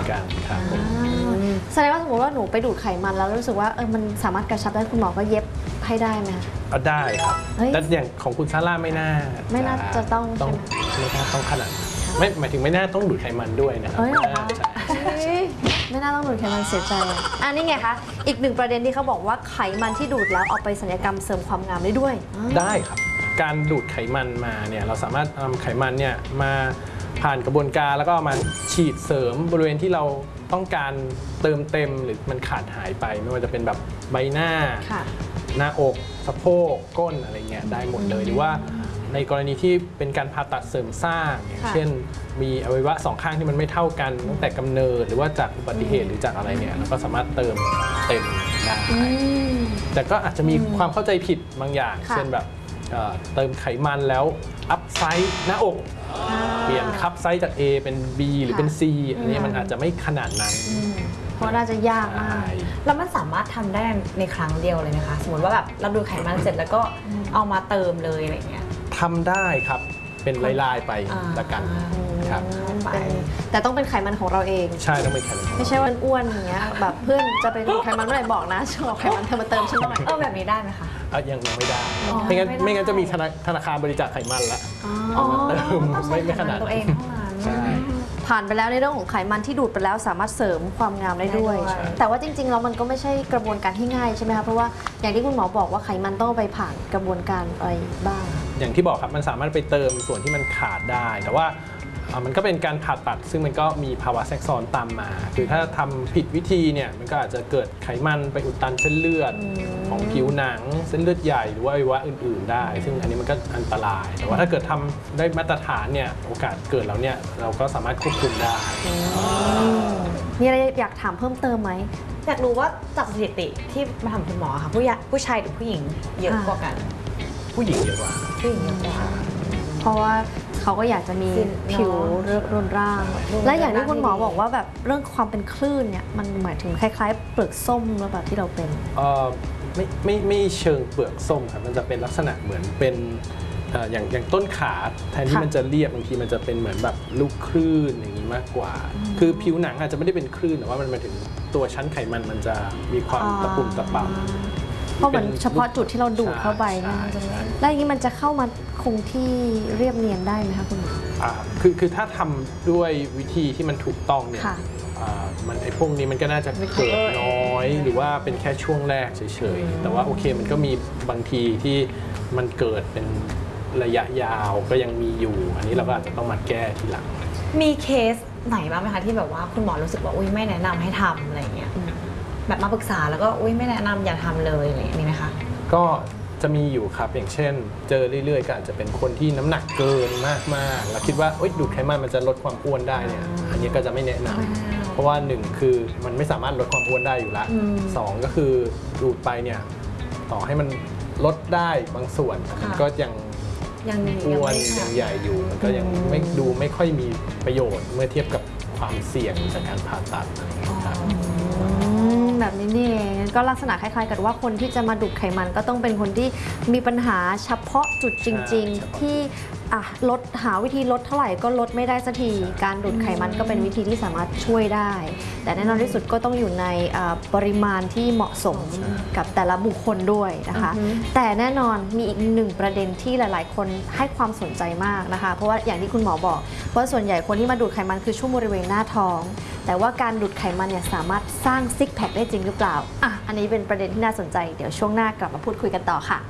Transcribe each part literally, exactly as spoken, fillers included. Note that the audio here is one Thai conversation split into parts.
กันครับแสดงว่าสมมติว่าหนูไปดูดไขมันแล้วรู้สึกว่าเออมันสามารถกระชับได้คุณหมอก็เย็บให้ได้ไหมคะก็ได้ครับแต่อย่างของคุณซาร่าไม่น่าไม่น่าจะต้องต้องไม่น่าต้องขนาดไม่หมายถึงไม่น่าต้องดูดไขมันด้วยนะครับไม่น่าต้องดูดไขมันเสียใจอันนี้ไงคะอีกหนึ่งประเด็นที่เขาบอกว่าไขมันที่ดูดแล้วเอาไปศัลยกรรมเสริมความงามได้ด้วยได้ครับการดูดไขมันมาเนี่ยเราสามารถนำไขมันเนี่ยมาผ่านกระบวนการแล้วก็มาฉีดเสริมบริเวณที่เราต้องการเติมเต็มหรือมันขาดหายไปไม่ว่าจะเป็นแบบใบหน้าหน้าอกสะโพกก้นอะไรเงี้ยได้หมดเลยหรือว่าในกรณีที่เป็นการผ่าตัดเสริมสร้างอย่างเช่นมีอวัยวะสองข้างที่มันไม่เท่ากันตั้งแต่กำเนิดหรือว่าจากอุบัติเหตุหรือจากอะไรเนี่ยเราก็สามารถเติมเต็มได้แต่ก็อาจจะมีความเข้าใจผิดบางอย่างเช่นแบบเติมไขมันแล้วอัพไซส์หน้าอกเปลี่ยนคัพไซส์จาก A เป็น B หรือเป็น C อันนี้มันอาจจะไม่ขนาดนั้นเพราะน่าจะยากมากแล้วมันสามารถทำได้ในครั้งเดียวเลยนะคะสมมติว่าแบบเราดูไขมันเสร็จแล้วก็เอามาเติมเลยอะไรเงี้ยทำได้ครับเป็นลายๆไปละกันครับแต่ต้องเป็นไขมันของเราเองใช่ต้องเป็นไขมันไม่ใช่ว่าอ้วนอย่างเงี้ยแบบเพื่อนจะเป็นไขมันเมื่อไหร่บอกนะชอบไขมันเธอมาเติมฉันหน่อยเออแบบนี้ได้ไหมคะเออยังยังไม่ได้ไม่งั้นไม่งั้นจะมีธนาคารบริจาคไขมันแล้วเติมไม่ไม่ขนาดตัวเองเท่านั้นผ่านไปแล้วในเรื่องของไขมันที่ดูดไปแล้วสามารถเสริมความงามได้ด้วยแต่ว่าจริงๆแล้วมันก็ไม่ใช่กระบวนการที่ง่ายใช่ไหมคะเพราะว่าอย่างที่คุณหมอบอกว่าไขมันต้องไปผ่านกระบวนการอะไรบ้างอย่างที่บอกครับมันสามารถไปเติมส่วนที่มันขาดได้แต่ว่ามันก็เป็นการผ่าตัดซึ่งมันก็มีภาวะแทรกซ้อนตามมาคือถ้าทำผิดวิธีเนี่ยมันก็อาจจะเกิดไขมันไปอุดตันเส้นเลือดของผิวหนังเส้นเลือดใหญ่หรือว่าอวัยวะอื่นๆได้ซึ่งอันนี้มันก็อันตรายแต่ว่าถ้าเกิดทำได้มาตรฐานเนี่ยโอกาสเกิดแล้วเนี่ยเราก็สามารถควบคุมได้มีอะไรอยากถามเพิ่มเติมไหมอยากรู้ว่าจากสถิติที่มาทำคุณหมอค่ะผู้ผู้ชายหรือผู้หญิงเยอะกว่ากันผู้หญิงเยอะกว่าผู้หญิงเยอะกว่าเพราะว่าเขาก็อยากจะมีผิวรุนร่างและอย่างที่คุณหมอบอกว่าแบบเรื่องความเป็นคลื่นเนี่ยมันหมายถึงคล้ายๆเปลือกส้มหรือเปล่าที่เราเป็นเออไม่ไม่ไม่เชิงเปลือกส้มครับมันจะเป็นลักษณะเหมือนเป็นอย่างอย่างต้นขาแทนที่มันจะเรียบบางทีมันจะเป็นเหมือนแบบลูกคลื่นอย่างนี้มากกว่าคือผิวหนังอาจจะไม่ได้เป็นคลื่นแต่ว่ามันมาถึงตัวชั้นไขมันมันจะมีความตะปุ่มตะป่ำเพราะเหมือนเฉพาะจุดที่เราดูดเข้าไปนะแล้วอย่างนี้มันจะเข้ามาคงที่เรียบเนียนได้ไหมคะคุณหมออ่าคือคือถ้าทำด้วยวิธีที่มันถูกต้องเนี่ยมันไอ้พวกนี้มันก็น่าจะเกิดน้อยหรือว่าเป็นแค่ช่วงแรกเฉยๆแต่ว่าโอเคมันก็มีบางทีที่มันเกิดเป็นระยะยาวก็ยังมีอยู่อันนี้เราก็อาจจะต้องมาแก้ทีหลังมีเคสไหนบ้างไหมคะที่แบบว่าคุณหมอรู้สึกว่าอุ้ยไม่แนะนำให้ทำอะไรเงี้ยแบบมาปรึกษาแล้วก็อุ้ยไม่แนะนำอย่าทำเลยอะไรอย่างนี้ไหมคะก็จะมีอยู่ครับอย่างเช่นเจอเรื่อยๆก็อาจจะเป็นคนที่น้ำหนักเกินมากๆแล้วคิดว่าดูดไขมันมันจะลดความอ้วนได้เนี่ยอันนี้ก็จะไม่แนะนำเพราะว่าหนึ่งคือมันไม่สามารถลดความอ้วนได้อยู่แล้วสองก็คือดูดไปเนี่ยต่อให้มันลดได้บางส่วนมันก็ยังยังอ้วนยังใหญ่อยู่มันก็ยังไม่ดูไม่ค่อยมีประโยชน์เมื่อเทียบกับความเสี่ยงจากการผ่าตัดนะครับแบบนี้นี่เองก็ลักษณะคล้ายๆกับว่าคนที่จะมาดูดไขมันก็ต้องเป็นคนที่มีปัญหาเฉพาะจุดจริงๆที่ลดหาวิธีลดเท่าไหร่ก็ลดไม่ได้สักทีการดูดไขมันก็เป็นวิธีที่สามารถช่วยได้แต่แน่นอนที่สุดก็ต้องอยู่ในปริมาณที่เหมาะสมกับแต่ละบุคคลด้วยนะคะแต่แน่นอนมีอีกหนึ่งประเด็นที่หลายๆคนให้ความสนใจมากนะคะเพราะว่าอย่างที่คุณหมอบอกว่าส่วนใหญ่คนที่มาดูดไขมันคือช่วงบริเวณหน้าท้องแต่ว่าการดูดไขมันเนี่ยสามารถสร้างซิกแพคได้จริงหรือเปล่าอ่ะอันนี้เป็นประเด็นที่น่าสนใจเดี๋ยวช่วงหน้ากลับมาพูดคุยกันต่อค่ะ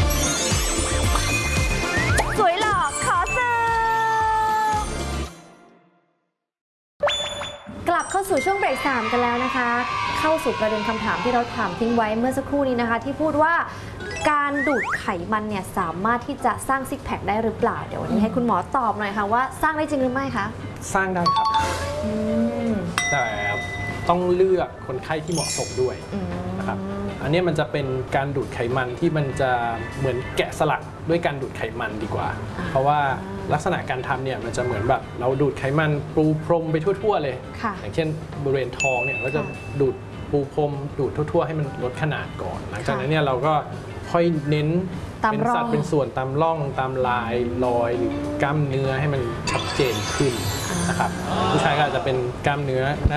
สวยหล่อขอเสิร์ฟกลับเข้าสู่ช่วงเบรกสามกันแล้วนะคะเข้าสู่ประเด็นคำถามที่เราถามทิ้งไว้เมื่อสักครู่นี้นะคะที่พูดว่าการดูดไขมันเนี่ยสามารถที่จะสร้างซิกแพคได้หรือเปล่าเดี๋ยววันนี้ให้คุณหมอตอบหน่อยค่ะว่าสร้างได้จริงหรือไม่คะสร้างได้ครับแต่ต้องเลือกคนไข้ที่เหมาะสมด้วยนะครับอันนี้มันจะเป็นการดูดไขมันที่มันจะเหมือนแกะสลักด้วยการดูดไขมันดีกว่าเพราะว่าลักษณะการทำเนี่ยมันจะเหมือนแบบเราดูดไขมันปูพรมไปทั่วๆเลยอย่างเช่นบริเวณท้องเนี่ยก็จะดูดปูพรมดูดทั่วๆให้มันลดขนาดก่อนหลังจากนั้นเนี่ยเราก็ค่อยเน้นเป็นสัดเป็นส่วนตามร่องตามลายรอยหรือกล้ามเนื้อให้มันชัดเจนขึ้นนะครับผู้ชายก็อาจจะเป็นกล้ามเนื้อ